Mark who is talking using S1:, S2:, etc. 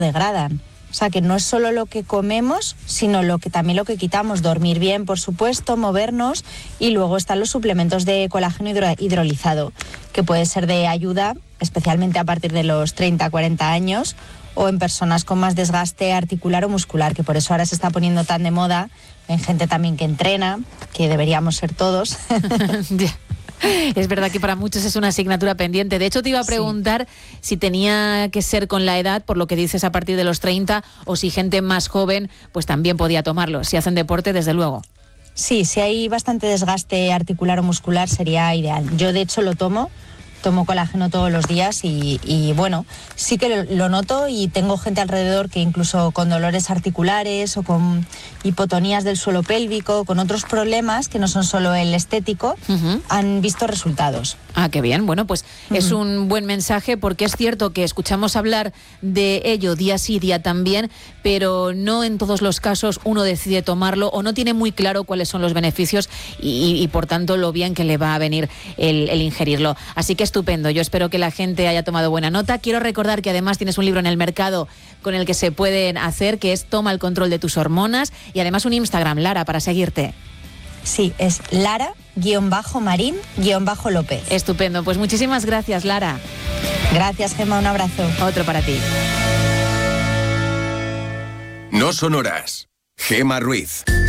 S1: degradan. O sea, que no es solo lo que comemos, sino también lo que quitamos. Dormir bien, por supuesto, movernos, y luego están los suplementos de colágeno hidrolizado, que puede ser de ayuda, especialmente a partir de los 30-40 años, o en personas con más desgaste articular o muscular, que por eso ahora se está poniendo tan de moda en gente también que entrena, que deberíamos ser todos.
S2: Es verdad que para muchos es una asignatura pendiente. De hecho, te iba a preguntar si tenía que ser con la edad, por lo que dices a partir de los 30, o si gente más joven pues también podía tomarlo. Si hacen deporte, desde luego.
S1: Sí, si hay bastante desgaste articular o muscular sería ideal. Yo de hecho lo tomo colágeno todos los días y bueno, sí que lo noto, y tengo gente alrededor que incluso con dolores articulares o con hipotonías del suelo pélvico, con otros problemas que no son solo el estético, han visto resultados.
S2: Ah, qué bien. Bueno, pues es un buen mensaje, porque es cierto que escuchamos hablar de ello día sí, día también, pero no en todos los casos uno decide tomarlo o no tiene muy claro cuáles son los beneficios y por tanto lo bien que le va a venir el ingerirlo. Así que estupendo. Yo espero que la gente haya tomado buena nota. Quiero recordar que además tienes un libro en el mercado con el que se pueden hacer, que es Toma el control de tus hormonas, y además un Instagram, Lara, para seguirte.
S1: Sí, es Lara-Marín-López.
S2: Estupendo. Pues muchísimas gracias, Lara.
S1: Gracias, Gemma. Un abrazo.
S2: Otro para ti.
S3: No son horas. Gemma Ruiz.